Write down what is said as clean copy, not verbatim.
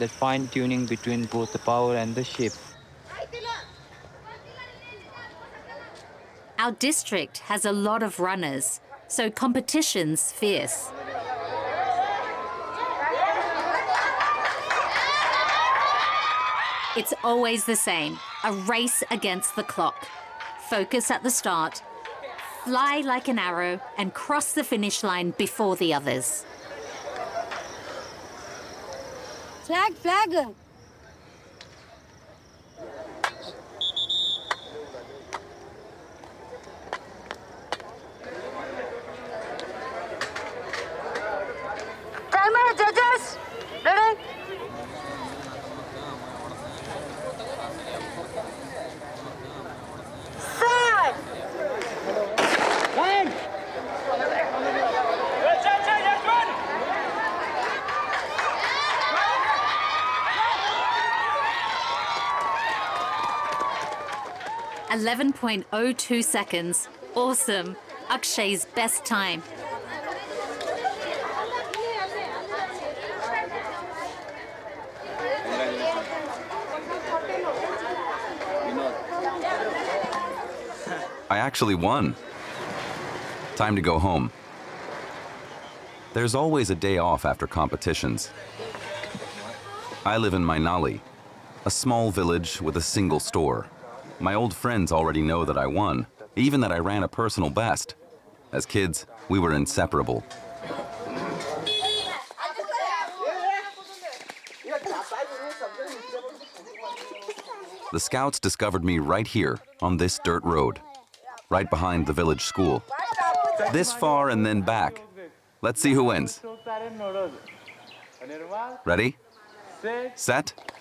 that fine-tuning between both the power and the shape. Our district has a lot of runners, so competition's fierce. It's always the same, a race against the clock. Focus at the start, fly like an arrow, and cross the finish line before the others. Flag, flag! Timer, judges! Ready? Start! Line! Yes, 11.02 seconds. Awesome. Akshay's best time. I actually won. Time to go home. There's always a day off after competitions. I live in Mainali, a small village with a single store. My old friends already know that I won, even that I ran a personal best. As kids, we were inseparable. The scouts discovered me right here on this dirt road, right behind the village school. This far and then back. Let's see who wins. Ready? Set?